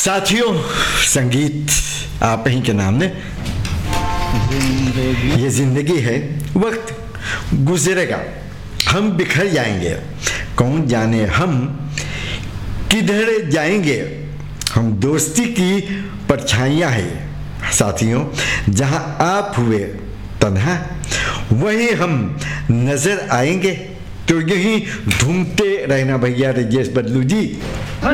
साथियों, संगीत आप ही के नाम ने, ये जिंदगी है, वक्त गुजरेगा, हम बिखर जाएंगे, कौन जाने हम किधर जाएंगे, हम दोस्ती की परछाइयाँ हैं साथियों, जहाँ आप हुए तन्हा वहीं हम नजर आएंगे। तो यही ढूंढते रहना भैया। राजेश बदलू जी।